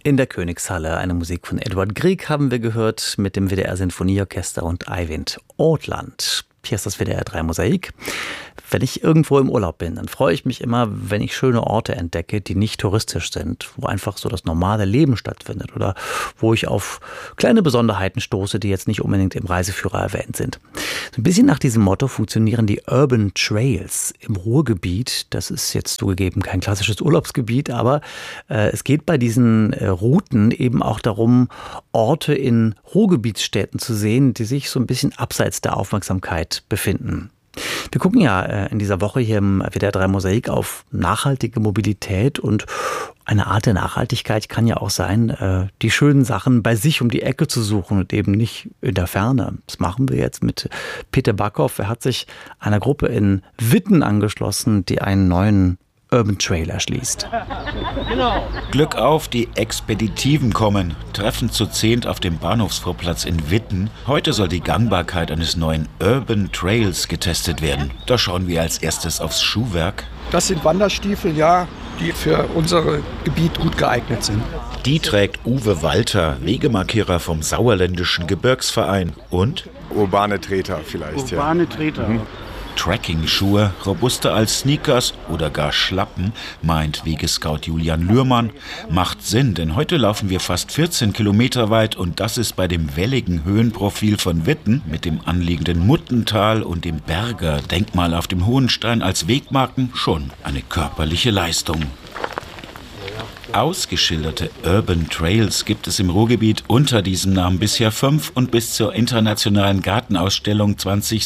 In der Königshalle eine Musik von Edward Grieg haben wir gehört mit dem WDR Sinfonieorchester und Eivind Ortland. Hier ist das WDR 3 Mosaik. Wenn ich irgendwo im Urlaub bin, dann freue ich mich immer, wenn ich schöne Orte entdecke, die nicht touristisch sind, wo einfach so das normale Leben stattfindet oder wo ich auf kleine Besonderheiten stoße, die jetzt nicht unbedingt im Reiseführer erwähnt sind. So ein bisschen nach diesem Motto funktionieren die Urban Trails im Ruhrgebiet. Das ist jetzt zugegeben kein klassisches Urlaubsgebiet, aber es geht bei diesen Routen eben auch darum, Orte in Ruhrgebietsstädten zu sehen, die sich so ein bisschen abseits der Aufmerksamkeit befinden. Wir gucken ja in dieser Woche hier im WDR 3 Mosaik auf nachhaltige Mobilität und eine Art der Nachhaltigkeit kann ja auch sein, die schönen Sachen bei sich um die Ecke zu suchen und eben nicht in der Ferne. Das machen wir jetzt mit Peter Backhoff. Er hat sich einer Gruppe in Witten angeschlossen, die einen neuen Urban Trail erschließt. Genau. Glück auf, die Expeditiven kommen. Treffen zu 10 auf dem Bahnhofsvorplatz in Witten. Heute soll die Gangbarkeit eines neuen Urban Trails getestet werden. Da schauen wir als erstes aufs Schuhwerk. Das sind Wanderstiefel, ja, die für unser Gebiet gut geeignet sind. Die trägt Uwe Walter, Wegemarkierer vom Sauerländischen Gebirgsverein. Und? Urbane Treter vielleicht, ja. Urbane Treter. Trekking-Schuhe, robuster als Sneakers oder gar Schlappen, meint Wegescout Julian Lührmann. Macht Sinn, denn heute laufen wir fast 14 Kilometer weit und das ist bei dem welligen Höhenprofil von Witten mit dem anliegenden Muttental und dem Berger Denkmal auf dem Hohenstein als Wegmarken schon eine körperliche Leistung. Ausgeschilderte Urban Trails gibt es im Ruhrgebiet unter diesem Namen bisher 5 und bis zur internationalen Gartenausstellung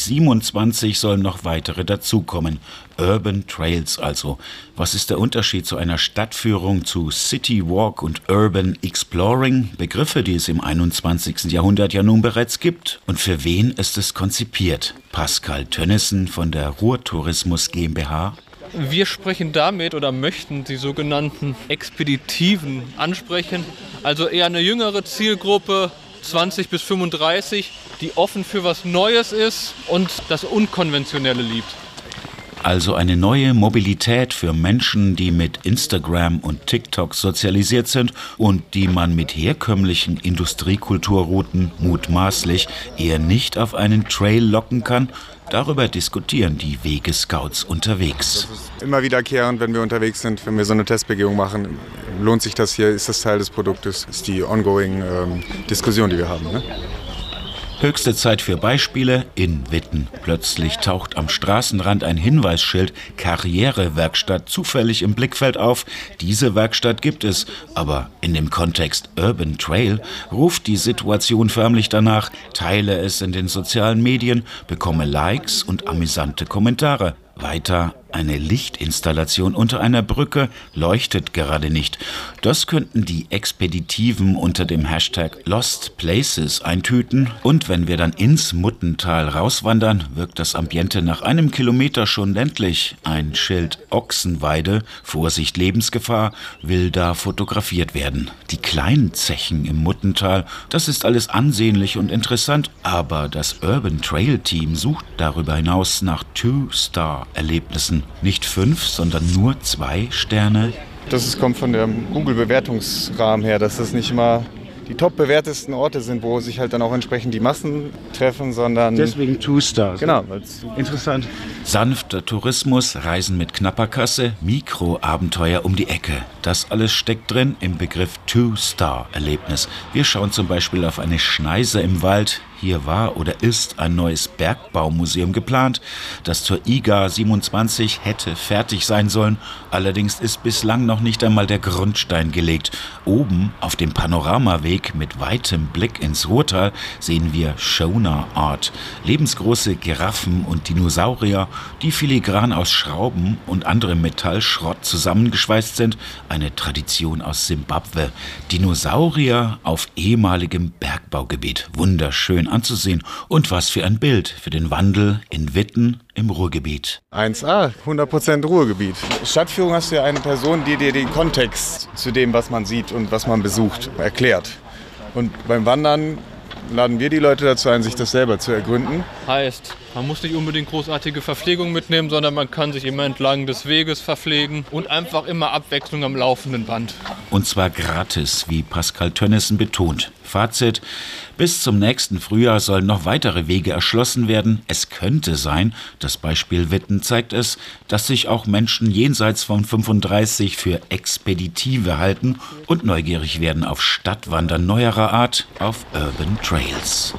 2027 sollen noch weitere dazukommen. Urban Trails also. Was ist der Unterschied zu einer Stadtführung, zu City Walk und Urban Exploring? Begriffe, die es im 21. Jahrhundert ja nun bereits gibt. Und für wen ist es konzipiert? Pascal Tönnissen von der Ruhrtourismus GmbH. Wir sprechen damit oder möchten die sogenannten Expeditiven ansprechen, also eher eine jüngere Zielgruppe, 20 bis 35, die offen für was Neues ist und das Unkonventionelle liebt. Also eine neue Mobilität für Menschen, die mit Instagram und TikTok sozialisiert sind und die man mit herkömmlichen Industriekulturrouten mutmaßlich eher nicht auf einen Trail locken kann. Darüber diskutieren die Wegescouts unterwegs. Das ist immer wiederkehrend, wenn wir unterwegs sind, wenn wir so eine Testbegehung machen. Lohnt sich das hier? Ist das Teil des Produktes? Ist die ongoing Diskussion, die wir haben, ne? Höchste Zeit für Beispiele in Witten. Plötzlich taucht am Straßenrand ein Hinweisschild Karrierewerkstatt zufällig im Blickfeld auf. Diese Werkstatt gibt es, aber in dem Kontext Urban Trail ruft die Situation förmlich danach, teile es in den sozialen Medien, bekomme Likes und amüsante Kommentare. Weiter, eine Lichtinstallation unter einer Brücke leuchtet gerade nicht. Das könnten die Expeditiven unter dem Hashtag Lost Places eintüten. Und wenn wir dann ins Muttental rauswandern, wirkt das Ambiente nach einem Kilometer schon ländlich. Ein Schild Ochsenweide, Vorsicht Lebensgefahr, will da fotografiert werden. Die kleinen Zechen im Muttental, das ist alles ansehnlich und interessant. Aber das Urban Trail Team sucht darüber hinaus nach 2-Star-Erlebnissen. Nicht 5, sondern nur 2 Sterne. Kommt von dem Google-Bewertungsrahmen her, dass das nicht immer die top bewertesten Orte sind, wo sich halt dann auch entsprechend die Massen treffen, sondern... Deswegen 2-Star. Genau. Interessant. Sanfter Tourismus, Reisen mit knapper Kasse, Mikroabenteuer um die Ecke. Das alles steckt drin im Begriff 2-Star-Erlebnis. Wir schauen zum Beispiel auf eine Schneise im Wald. Hier war oder ist ein neues Bergbaumuseum geplant, das zur IGA 27 hätte fertig sein sollen. Allerdings ist bislang noch nicht einmal der Grundstein gelegt. Oben auf dem Panoramaweg mit weitem Blick ins Ruhrtal sehen wir Shona Art. Lebensgroße Giraffen und Dinosaurier, die filigran aus Schrauben und anderem Metallschrott zusammengeschweißt sind. Eine Tradition aus Simbabwe. Dinosaurier auf ehemaligem Bergbaugebiet. Wunderschön anzusehen. Und was für ein Bild für den Wandel in Witten im Ruhrgebiet. 1A, 100% Ruhrgebiet. Stadtführung hast du ja eine Person, die dir den Kontext zu dem, was man sieht und was man besucht, erklärt. Und beim Wandern laden wir die Leute dazu ein, sich das selber zu ergründen. Heißt, Man muss nicht unbedingt großartige Verpflegung mitnehmen, sondern man kann sich immer entlang des Weges verpflegen und einfach immer Abwechslung am laufenden Band. Und zwar gratis, wie Pascal Tönnissen betont. Fazit: Bis zum nächsten Frühjahr sollen noch weitere Wege erschlossen werden. Es könnte sein, das Beispiel Witten zeigt es, dass sich auch Menschen jenseits von 35 für Expeditive halten und neugierig werden auf Stadtwandern neuerer Art, auf Urban Trails.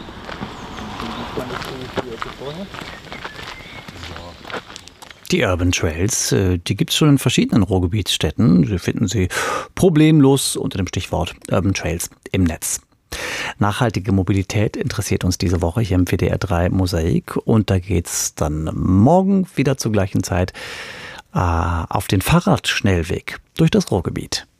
Die Urban Trails, die gibt es schon in verschiedenen Ruhrgebietsstädten. Sie finden Sie problemlos unter dem Stichwort Urban Trails im Netz. Nachhaltige Mobilität interessiert uns diese Woche hier im WDR 3 Mosaik. Und da geht es dann morgen wieder zur gleichen Zeit auf den Fahrradschnellweg durch das Ruhrgebiet.